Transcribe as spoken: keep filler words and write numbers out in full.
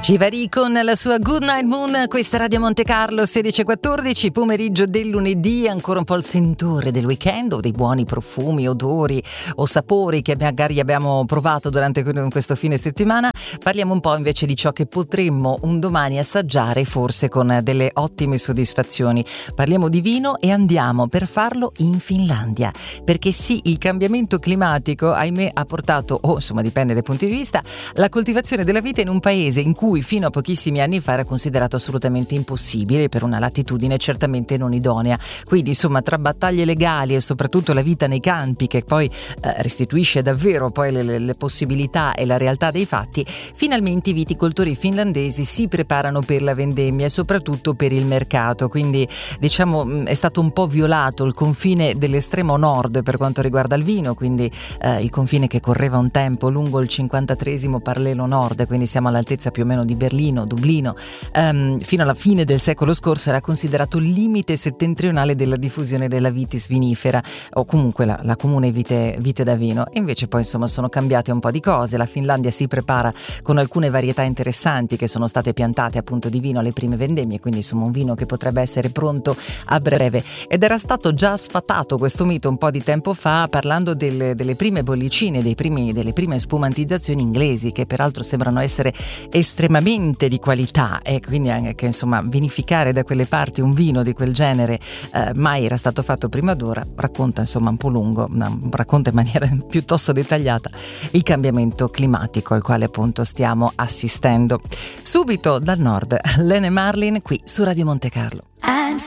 Civari con la sua Good Night Moon, questa Radio Monte Carlo, sedici e quattordici, pomeriggio del lunedì, ancora un po' il sentore del weekend o dei buoni profumi, odori o sapori che magari abbiamo provato durante questo fine settimana. Parliamo un po' invece di ciò che potremmo un domani assaggiare, forse con delle ottime soddisfazioni. Parliamo di vino e andiamo per farlo in Finlandia, perché sì, il cambiamento climatico, ahimè, ha portato, o insomma dipende dai punti di vista, la coltivazione della vite in un paese in cui fino a pochissimi anni fa era considerato assolutamente impossibile per una latitudine certamente non idonea. Quindi insomma, tra battaglie legali e soprattutto la vita nei campi, che poi eh, restituisce davvero poi le, le possibilità e la realtà dei fatti, finalmente i viticoltori finlandesi si preparano per la vendemmia e soprattutto per il mercato. Quindi diciamo è stato un po' violato il confine dell'estremo nord per quanto riguarda il vino, quindi eh, il confine che correva un tempo lungo il cinquantatreesimo parallelo nord, quindi siamo all'altezza più o meno di Berlino, Dublino, um, fino alla fine del secolo scorso era considerato il limite settentrionale della diffusione della vitis vinifera, o comunque la, la comune vite, vite da vino. E invece poi insomma sono cambiate un po' di cose. La Finlandia si prepara con alcune varietà interessanti che sono state piantate appunto di vino alle prime vendemmie, quindi insomma un vino che potrebbe essere pronto a breve. Ed era stato già sfatato questo mito un po' di tempo fa, parlando del, delle prime bollicine, dei primi, delle prime spumantizzazioni inglesi, che peraltro sembrano essere estremamente di qualità, e quindi anche insomma vinificare da quelle parti un vino di quel genere eh, mai era stato fatto prima d'ora. Racconta insomma un po' lungo, racconta in maniera piuttosto dettagliata il cambiamento climatico al quale appunto stiamo assistendo. Subito dal nord, Lene Marlin qui su Radio Monte Carlo. I'm